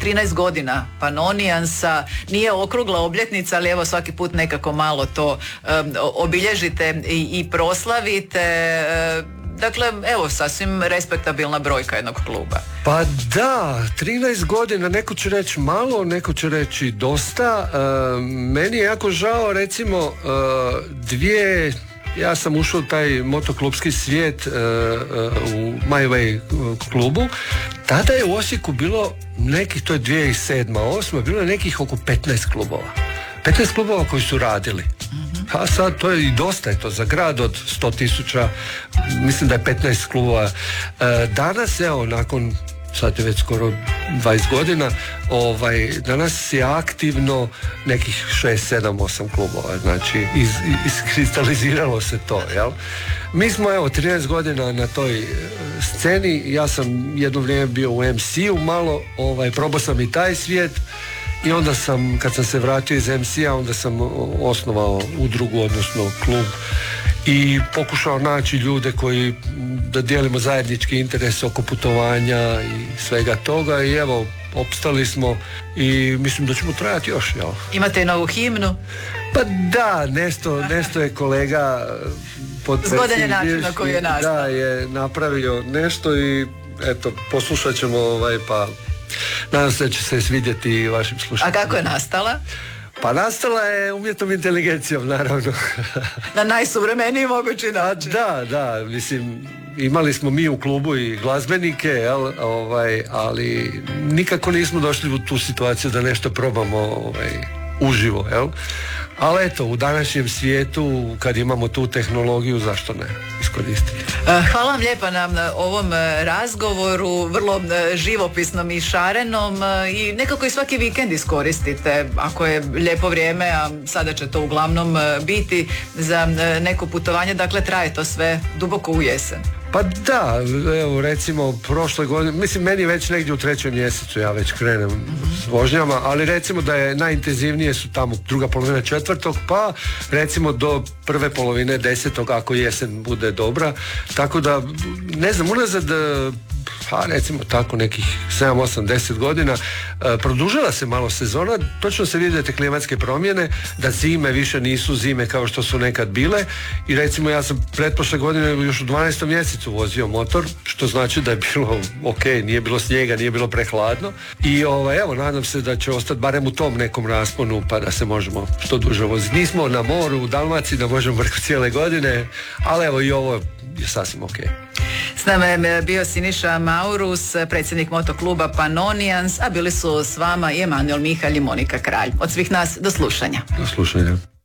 13 godina Pannoniansa, nije okrugla obljetnica, ali evo svaki put nekako malo to obilježite i proslavite. Dakle, evo, sasvim respektabilna brojka jednog kluba. Pa da, 13 godina, neko će reći malo, neko će reći dosta. Meni je jako žao, recimo, ja sam ušao u taj motoklubski svijet u My Way klubu. Tada je u Osijeku bilo nekih, to je 2007. 2008. bilo je nekih oko 15 klubova. 15 klubova koji su radili. A sad to je i dosta je to za grad od 100.000, mislim da je 15 klubova. Danas, evo, nakon, sad je već skoro 20 godina, danas je aktivno nekih 6, 7, 8 klubova, znači iskristaliziralo se to, jel? Mi smo, evo, 13 godina na toj sceni, ja sam jedno vrijeme bio u MC-u malo, probao sam i taj svijet. I onda sam, kad sam se vratio iz MC-a, onda sam osnovao udrugu, odnosno klub, i pokušao naći ljude koji da dijelimo zajednički interes oko putovanja i svega toga, i evo, opstali smo i mislim da ćemo trajati još, jel? Imate i novu himnu? Pa da, nešto je kolega zgodan je način na koji je nastao. Da, je napravio nešto i eto, poslušat ćemo pa nadam se da će se svidjeti i vašim slušateljima. A kako je nastala? Pa nastala je umjetnom inteligencijom, naravno. Na najsuvremeniji mogući način. Da, mislim, imali smo mi u klubu i glazbenike, jel, ali nikako nismo došli u tu situaciju da nešto probamo uživo, jel? Ali eto, u današnjem svijetu, kad imamo tu tehnologiju, zašto ne iskoristiti? Hvala vam lijepa na ovom razgovoru, vrlo živopisnom i šarenom, i nekako i svaki vikend iskoristite, ako je lijepo vrijeme, a sada će to uglavnom biti za neko putovanje, dakle traje to sve duboko u jesen. Pa da, evo recimo prošle godine, mislim meni već negdje u 3. mjesecu ja već krenem s vožnjama, ali recimo da je najintenzivnije su tamo druga polovina 4. pa recimo do prve polovine 10. ako jesen bude dobra, tako da ne znam, unazad recimo tako nekih 7, 8, 10 godina produžila se malo sezona, točno se vide te klimatske promjene, da zime više nisu zime kao što su nekad bile, i recimo ja sam pretprošle godine još u 12. mjesecu vozio motor, što znači da je bilo ok, nije bilo snijega, nije bilo prehladno, i evo, nadam se da će ostati barem u tom nekom rasponu, pa da se možemo što duže voziti. Nismo na moru u Dalmaciji da možemo preko cijele godine, ali evo i ovo je sasvim ok. S nama je bio Siniša Maurus, predsjednik motokluba Pannonians, a bili su s vama i Emanuel Mihalj i Monika Kralj. Od svih nas, do slušanja. Do slušanja.